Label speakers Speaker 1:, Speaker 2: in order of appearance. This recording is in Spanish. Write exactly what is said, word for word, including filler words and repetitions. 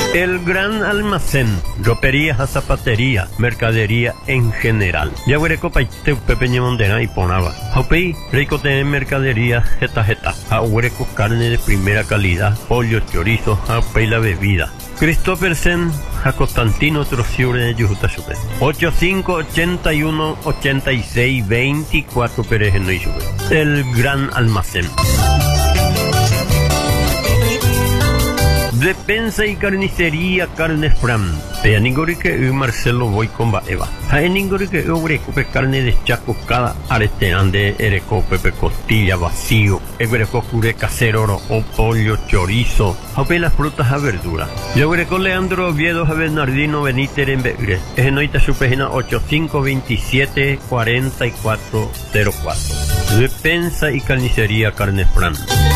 Speaker 1: El gran almacén, roperías a zapatería, mercadería en general. Ya huele copa y te pepeña mondena y ponaba. Haupei, rico tener mercadería, jeta jeta. Haupei carne de primera calidad, pollo, chorizo, haupei la bebida. Christophersen, a Constantino Trociure de Yujuta Chupe. ochenta y cinco, ochenta y uno, ochenta y seis, veinticuatro Pérez en Chupe. El gran almacén. Despensa y carnicería Carnes Fram. Pea ningori que Marcelo voy con Baeva. Hay ningori que Eurecope carne de chaco cada arestean de Erecope costilla vacío. Eurecocure casero o pollo chorizo. Haupe las frutas a verduras. Yo Eureco Leandro Oviedo a Bernardino Benítez en Beure. Es en noita su página ochenta y cinco, veintisiete, cuarenta y cuatro cero cuatro. Despensa y carnicería Carnes Fram.